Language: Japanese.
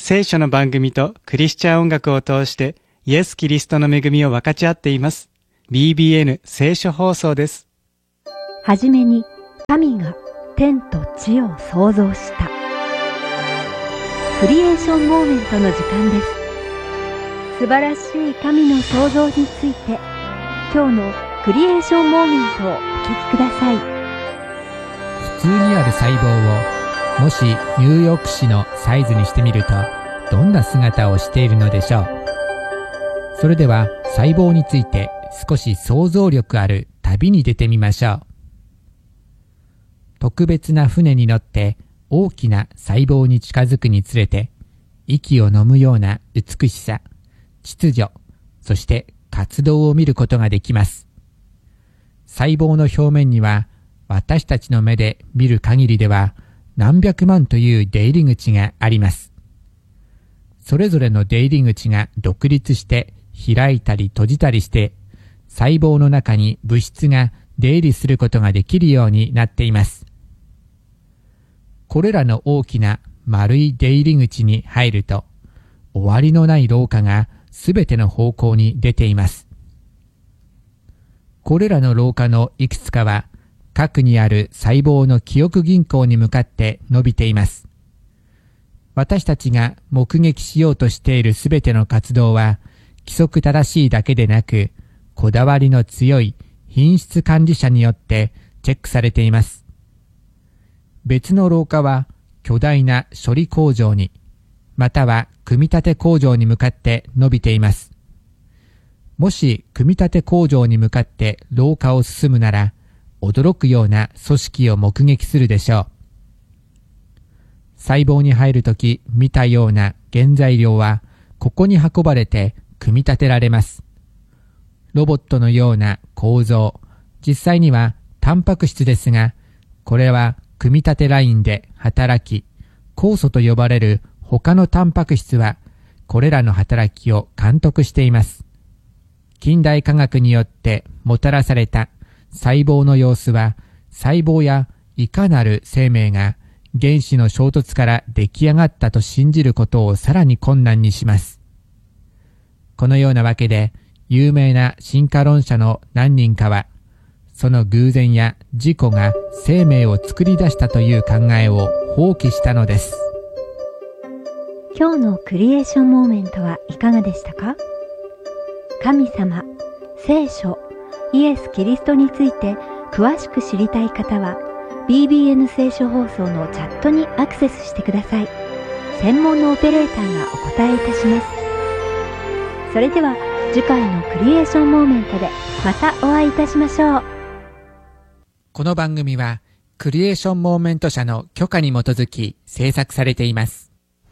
聖書の番組とクリスチャン音楽を通してイエス・キリストの恵みを分かち合っています。BBN 聖書放送です。 はじめに神が天と地を創造した。クリエーションモーメントの時間です。素晴らしい神の創造について、今日のクリエーションモーメントをお聞きください。 普通にある細胞をもしニューヨーク市のサイズにしてみると、どんな姿をしているのでしょう。それでは細胞について少し想像力ある旅に出てみましょう。特別な船に乗って大きな細胞に近づくにつれて、息を飲むような美しさ、秩序、そして活動を見ることができます。細胞の表面には、私たちの目で見る限りでは何百万という出入り口があります。それぞれの出入り口が独立して開いたり閉じたりして、細胞の中に物質が出入りすることができるようになっています。これらの大きな丸い出入り口に入ると、終わりのない廊下がすべての方向に出ています。これらの廊下のいくつかは、核にある細胞の記憶銀行に向かって伸びています。私たちが目撃しようとしているすべての活動は、規則正しいだけでなく、こだわりの強い品質管理者によってチェックされています。別の廊下は巨大な処理工場に、または組み立て工場に向かって伸びています。もし組み立て工場に向かって廊下を進むなら、驚くような組織を目撃するでしょう。細胞に入るとき見たような原材料は、ここに運ばれて組み立てられます。ロボットのような構造、実際にはタンパク質ですが、これは組み立てラインで働き、酵素と呼ばれる他のタンパク質は、これらの働きを監督しています。近代科学によってもたらされた細胞の様子は、細胞やいかなる生命が原子の衝突から出来上がったと信じることをさらに困難にします。このようなわけで、有名な進化論者の何人かは、その偶然や事故が生命を作り出したという考えを放棄したのです。 今日のクリエーションモーメントはいかがでしたか？神様、聖書、イエス・キリストについて詳しく知りたい方は BBN 聖書放送のチャットにアクセスしてください。専門のオペレーターがお答えいたします。それでは次回のクリエーションモーメントでまたお会いいたしましょう。 この番組はクリエーションモーメント社の許可に基づき制作されています。